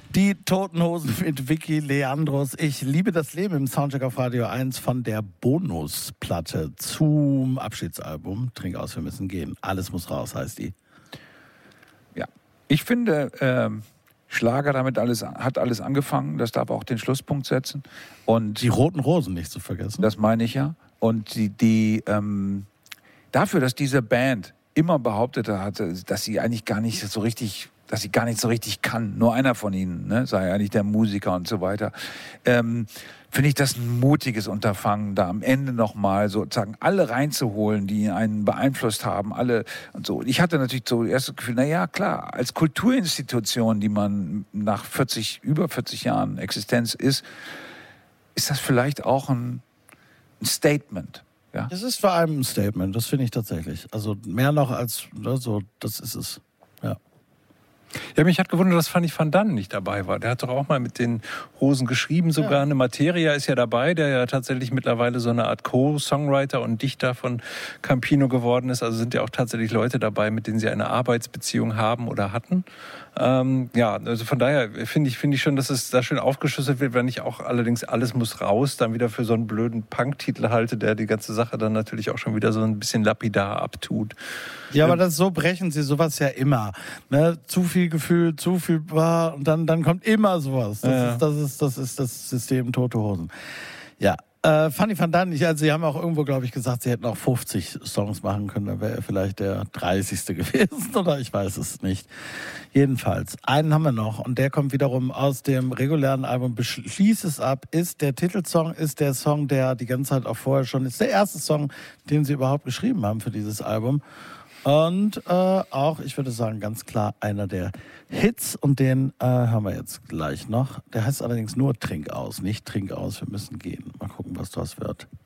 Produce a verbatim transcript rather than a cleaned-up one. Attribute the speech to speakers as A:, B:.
A: Die Toten Hosen mit Vicky Leandros. Ich liebe das Leben im Soundcheck auf Radio eins von der Bonusplatte zum Abschiedsalbum. Trink aus, wir müssen gehen. Alles muss raus, heißt die.
B: Ja, ich finde, ähm, Schlager damit alles, hat alles angefangen. Das darf auch den Schlusspunkt setzen. Und
A: die Roten Rosen nicht zu vergessen.
B: Das meine ich ja. Und die, die ähm, dafür, dass diese Band immer behauptet hat, dass sie eigentlich gar nicht so richtig, dass sie gar nicht so richtig kann. Nur einer von ihnen, ne, sei eigentlich der Musiker und so weiter. Ähm, finde ich das ein mutiges Unterfangen, da am Ende nochmal sozusagen alle reinzuholen, die einen beeinflusst haben, alle und so. Ich hatte natürlich so erst das Gefühl, na ja, klar, als Kulturinstitution, die man nach vierzig, über vierzig Jahren Existenz ist, ist das vielleicht auch ein, ein Statement. Ja.
A: Das ist vor allem ein Statement, das finde ich tatsächlich. Also mehr noch als ne, so, das ist es. Ja.
C: Ja, mich hat gewundert, dass Fanny van Dann nicht dabei war. Der hat doch auch mal mit den Hosen geschrieben, sogar ja. Eine Materia ist ja dabei, der ja tatsächlich mittlerweile so eine Art Co-Songwriter und Dichter von Campino geworden ist. Also sind ja auch tatsächlich Leute dabei, mit denen sie eine Arbeitsbeziehung haben oder hatten. Ähm, ja, also von daher finde ich, finde ich schon, dass es da schön aufgeschlüsselt wird, wenn ich auch allerdings alles muss raus, dann wieder für so einen blöden Punk-Titel halte, der die ganze Sache dann natürlich auch schon wieder so ein bisschen lapidar abtut.
A: Ja, aber das, so brechen sie sowas ja immer. Ne? Zu viel Gefühl, zu viel war und dann, dann kommt immer sowas. Das, ja. ist, das, ist, das ist das System Tote Hosen. Ja. Äh, Fanny van Dann, also sie haben auch irgendwo, glaube ich, gesagt, sie hätten auch fünfzig Songs machen können, dann wäre er vielleicht der dreißigste gewesen oder ich weiß es nicht. Jedenfalls, einen haben wir noch und der kommt wiederum aus dem regulären Album Beschließ es ab, ist der Titelsong, ist der Song, der die ganze Zeit auch vorher schon ist, der erste Song, den sie überhaupt geschrieben haben für dieses Album. Und äh, auch, ich würde sagen, ganz klar einer der Hits und den äh, hören wir jetzt gleich noch. Der heißt allerdings nur Trink aus, nicht Trink aus, wir müssen gehen. Mal gucken, was das wird.